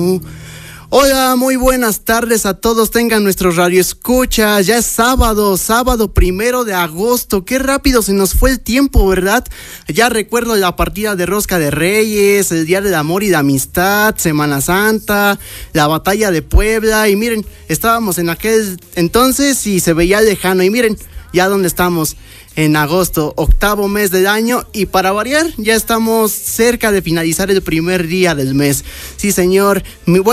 Hola, muy buenas tardes a todos, tengan nuestro radio escucha. Ya es sábado 1 de agosto. Qué rápido se nos fue el tiempo, ¿verdad? Ya recuerdo la partida de Rosca de Reyes, el Día del Amor y la Amistad, Semana Santa, la Batalla de Puebla. Y miren, estábamos en aquel entonces y se veía lejano. Y miren, ya donde estamos, en agosto, 8º mes del año, y para variar, ya estamos cerca de finalizar el primer día del mes. Sí, señor.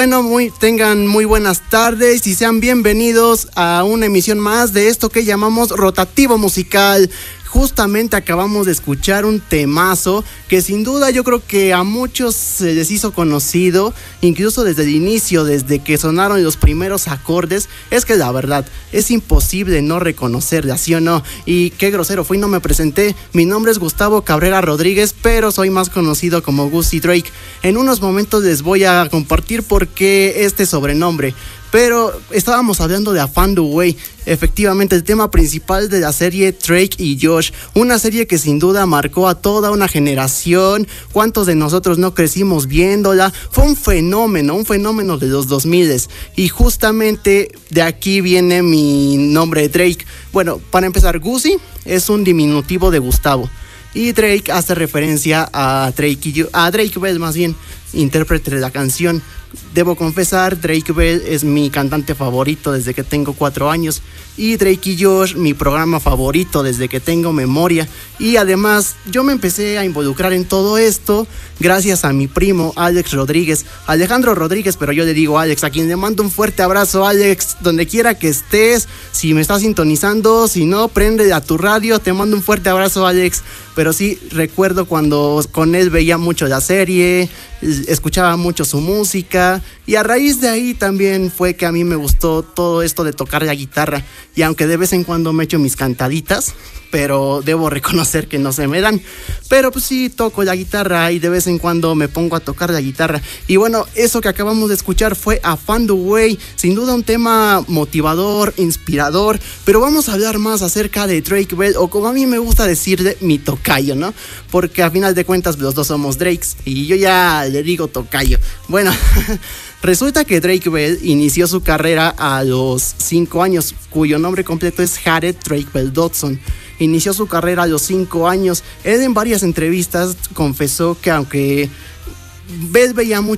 Tengan muy buenas tardes y sean bienvenidos a una emisión más de esto que llamamos Rotativo Musical. Justamente acabamos de escuchar un temazo que sin duda yo creo que a muchos se les hizo conocido, incluso desde el inicio, desde que sonaron los primeros acordes. Es que la verdad, es imposible no reconocerla, ¿sí o no? Y qué grosero fui, no me presenté. Mi nombre es Gustavo Cabrera Rodríguez, pero soy más conocido como Gusty Drake. En unos momentos les voy a compartir por qué este sobrenombre. Pero estábamos hablando de A Found a Way, efectivamente el tema principal de la serie Drake y Josh, una serie que sin duda marcó a toda una generación. ¿Cuántos de nosotros no crecimos viéndola? Fue un fenómeno de los 2000s, y justamente de aquí viene mi nombre Drake. Bueno, para empezar, Gusty es un diminutivo de Gustavo, y Drake hace referencia a Drake Bell, más bien, intérprete de la canción. Debo confesar, Drake Bell es mi cantante favorito desde que tengo 4 años, y Drake y Josh mi programa favorito desde que tengo memoria. Y además yo me empecé a involucrar en todo esto gracias a mi primo Alejandro Rodríguez, pero yo le digo Alex, a quien le mando un fuerte abrazo. Alex, donde quiera que estés, si me estás sintonizando, si no, prende a tu radio, te mando un fuerte abrazo, Alex. Pero sí, recuerdo cuando con él veía mucho la serie, escuchaba mucho su música, y a raíz de ahí también fue que a mí me gustó todo esto de tocar la guitarra. Y aunque de vez en cuando me echo mis cantaditas, pero debo reconocer que no se me dan, pero pues sí toco la guitarra y de vez en cuando me pongo a tocar la guitarra. Y bueno, eso que acabamos de escuchar fue A Found a Way, sin duda un tema motivador, inspirador, pero vamos a hablar más acerca de Drake Bell, o como a mí me gusta decir, mi tocayo, ¿no? Porque a final de cuentas los dos somos Drakes y yo ya le digo tocayo. Bueno, resulta que Drake Bell inició su carrera a los 5 años, cuyo nombre completo es Jared Drake Bell Dodson. Inició su carrera a los 5 años. Él en varias entrevistas confesó que aunque Bell veía mucho